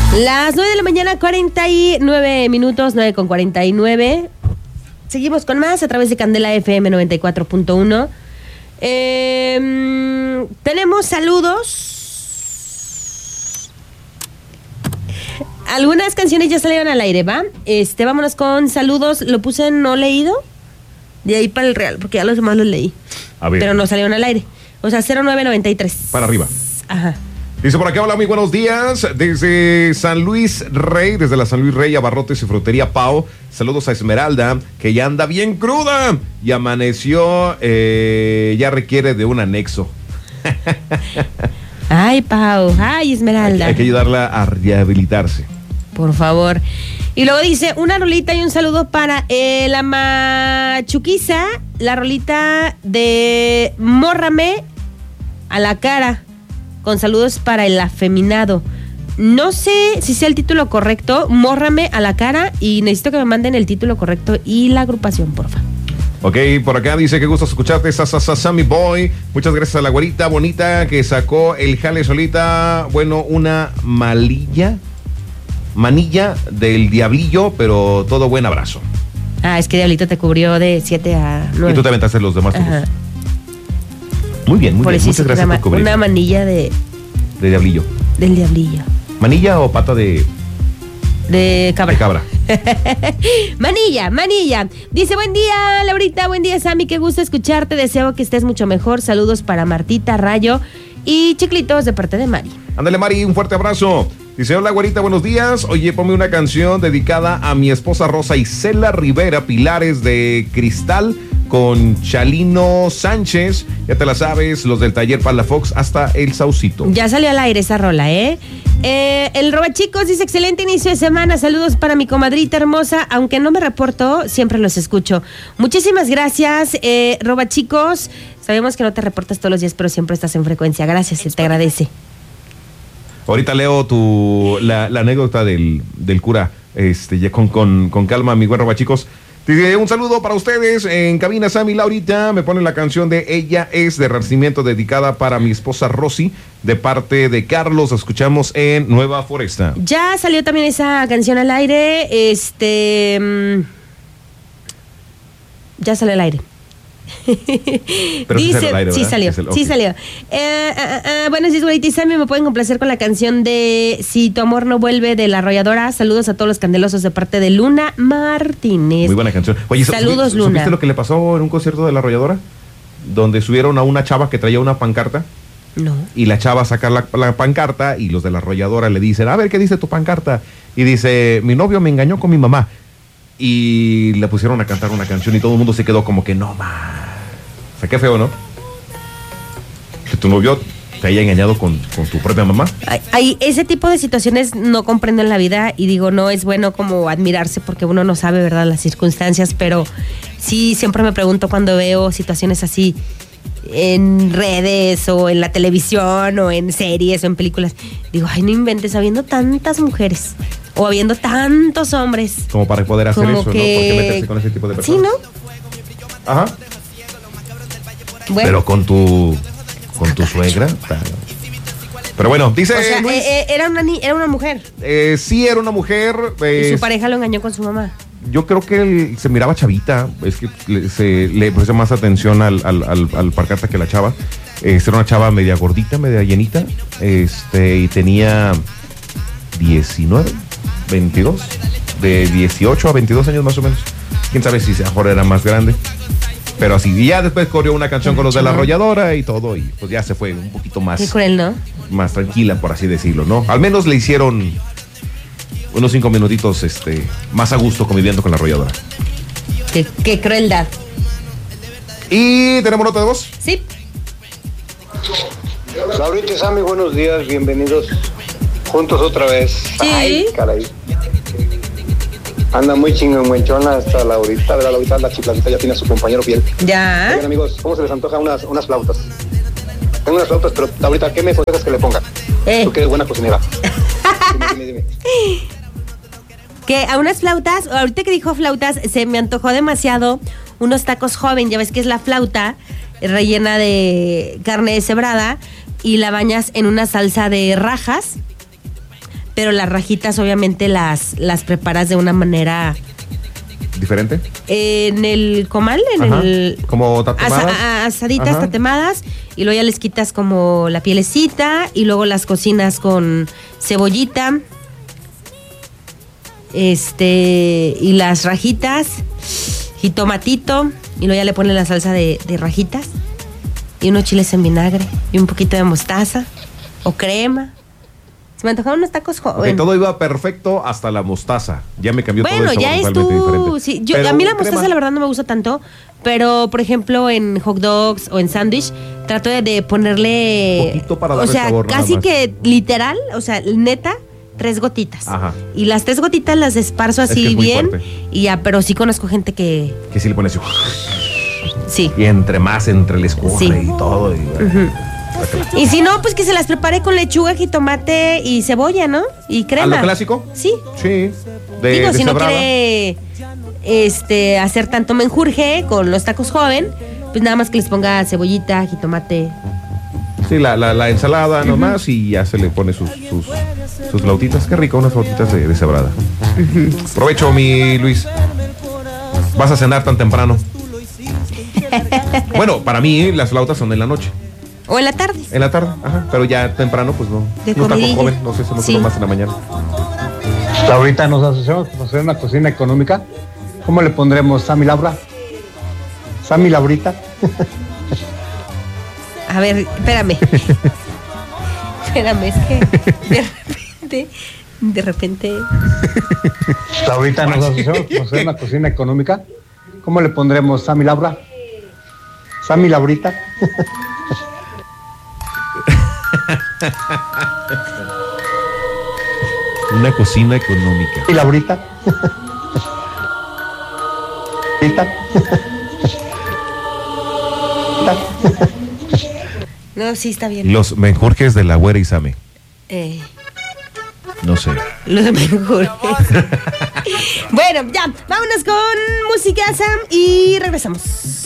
Las 9 de la mañana, 49 minutos, 9:49. Seguimos con más a través de Candela FM 94.1. Tenemos saludos. Algunas canciones ya salieron al aire, ¿va? Vámonos con saludos. Lo puse en no leído. De ahí para el real, porque ya los demás los leí. A ver. Pero no salieron al aire. O sea, 0993. Para arriba. Ajá. Dice por acá, hola, muy buenos días. Desde San Luis Rey, desde la San Luis Rey, Abarrotes y Frutería Pau. Saludos a Esmeralda, que ya anda bien cruda y amaneció, ya requiere de un anexo. Ay, Pau. Ay, Esmeralda. Hay que ayudarla a rehabilitarse. Por favor. Y luego dice, una rolita y un saludo para la Machuquiza, la rolita de Mórrame a la cara, con saludos para el afeminado. No sé si sea el título correcto, Mórrame a la cara, y necesito que me manden el título correcto y la agrupación, porfa. Ok, por acá dice que gusto escucharte, Sammy Boy. Muchas gracias a la güerita bonita que sacó el jale solita. Bueno, una manilla del Diablillo, pero todo buen abrazo. Ah, es que Diablito te cubrió de 7 a 9. Y tú te aventaste los demás. Muy bien, muy bien. Muchas gracias por cubrir. Una manilla de Diablillo. Del Diablillo. ¿Manilla o pata de cabra? De cabra. Manilla. Dice, buen día, Laurita, buen día, Sammy, qué gusto escucharte, deseo que estés mucho mejor. Saludos para Martita, Rayo y Chiclitos de parte de Mari. Ándale, Mari, un fuerte abrazo. Dice, hola, güerita, buenos días. Oye, ponme una canción dedicada a mi esposa Rosa Isela Rivera, Pilares de Cristal, con Chalino Sánchez. Ya te la sabes, los del taller Palafox hasta el Saucito. Ya salió al aire esa rola, el Robachicos dice, excelente inicio de semana, saludos para mi comadrita hermosa, aunque no me reporto, siempre los escucho. Muchísimas gracias, Robachicos. Sabemos que no te reportas todos los días, pero siempre estás en frecuencia. Gracias, se te agradece. Ahorita leo la anécdota del cura, ya con calma, mi buen Robachicos. Dice, un saludo para ustedes en cabina, Sammy, Laurita. Me ponen la canción de Ella es de Renacimiento, dedicada para mi esposa Rosy, de parte de Carlos. Escuchamos en Nueva Foresta. Ya salió también esa canción al aire. Ya salió al aire. Pero dice, sí salió al aire, sí salió, okay. Sí salió. Bueno, sí, güey, Sammy, me pueden complacer con la canción de Si tu amor no vuelve, de La Arrolladora. Saludos a todos los candelosos de parte de Luna Martínez. Muy buena canción. Oye, saludos, Luna. ¿Supiste lo que le pasó en un concierto de La Arrolladora? Donde subieron a una chava que traía una pancarta. No. Y la chava saca la pancarta y los de La Arrolladora le dicen, a ver, ¿qué dice tu pancarta? Y dice, mi novio me engañó con mi mamá. Y le pusieron a cantar una canción y todo el mundo se quedó como que no más. O sea, qué feo, ¿no? Que tu novio te haya engañado con tu propia mamá. Ese tipo de situaciones no comprendo en la vida y digo, no es bueno como admirarse porque uno no sabe, ¿verdad?, las circunstancias, pero sí siempre me pregunto cuando veo situaciones así en redes o en la televisión o en series o en películas. Digo, ay, no inventes, habiendo tantas mujeres o habiendo tantos hombres. Como para poder hacer eso, ¿no? ¿Por qué meterse con ese tipo de personas? Sí, ¿no? Ajá. Bueno. Pero con tu suegra. Pero bueno, dice. O sea, Luis, era una mujer. Sí, era una mujer. Y su pareja lo engañó con su mamá. Yo creo que él se miraba chavita. Es que le puse más atención al pancarta que la chava. Era una chava media gordita, media llenita. Y tenía 19, 22. De 18 a 22 años más o menos. Quién sabe si mejor era más grande. Pero así, y ya después corrió una canción con los de La Arrolladora y todo, y pues ya se fue un poquito más. Qué cruel, ¿no? Más tranquila, por así decirlo, ¿no? Al menos le hicieron unos 5 minutitos más a gusto conviviendo con La Arrolladora. Qué crueldad. ¿Y tenemos nota de voz? Sí. Laurita y Sammy, buenos días, bienvenidos juntos otra vez. Sí. Ay, caray. Anda muy chingonchona hasta Laurita, ¿verdad? Laurita, la chifladita ya tiene a su compañero fiel. Ya. Oigan, amigos, ¿cómo se les antoja unas flautas? Tengo unas flautas, pero Laurita, ¿qué me aconsejas que le ponga? Tú que eres buena cocinera. Dime. Que a unas flautas, ahorita que dijo flautas, se me antojó demasiado unos tacos joven. Ya ves que es la flauta rellena de carne deshebrada y la bañas en una salsa de rajas. pero las rajitas obviamente las preparas de una manera ¿diferente? En el comal, como tatemadas. Asaditas, tatemadas, y luego ya les quitas como la pielecita y luego las cocinas con cebollita, y las rajitas, jitomatito, y luego ya le ponen la salsa de rajitas y unos chiles en vinagre y un poquito de mostaza o crema. Se me antojaron unos tacos jóvenes. Todo iba perfecto hasta la mostaza. Ya me cambió todo el sabor ya es totalmente diferente. Sí, a mí la mostaza la verdad no me gusta tanto, pero por ejemplo en hot dogs o en sándwich trato de ponerle poquito para darle sabor, casi que literal, o sea, neta, 3 gotitas. Ajá. Y las 3 gotitas las esparzo así es bien fuerte. Y ya, pero sí conozco gente que sí le pone así. Sí. Y entre el escurre y todo. Y si no, pues que se las prepare con lechuga, jitomate y cebolla, ¿no? Y crema. ¿A lo clásico? Sí. Sí. Digo, si no quiere hacer tanto menjurje con los tacos joven, pues nada más que les ponga cebollita, jitomate. Sí, la ensalada nomás y ya se le pone sus flautitas. Qué rico, unas flautitas de cebrada. Provecho, mi Luis. ¿Vas a cenar tan temprano? Bueno, para mí las flautas son en la noche. O en la tarde. En la tarde, ajá. Pero ya temprano, pues no. No está con joven, no sé, se me ocurre más en la mañana. Laurita, nos asociamos a hacer una cocina económica. ¿Cómo le pondremos? ¿Sammy Laura? ¿Sammy Laurita? A ver, espérame. Espérame, es que de repente. Laurita, nos asociamos a hacer una cocina económica. ¿Cómo le pondremos? ¿Sammy Laura? ¿Sammy Laurita? Una cocina económica. ¿Y Laurita? No, sí, está bien. Los menjurjes de la güera Isame. No sé. Los menjurjes. Bueno, ya, vámonos con música, Sam, y regresamos.